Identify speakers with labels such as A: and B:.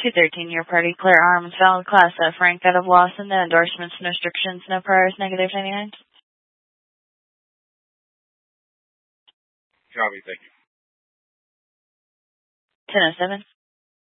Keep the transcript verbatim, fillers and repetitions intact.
A: two thirteen, your party, Claire Arms, valid class F, rank out of Lawson, no endorsements, no restrictions, no priors, negative ninety-nine.
B: Copy, thank you.
A: ten oh seven.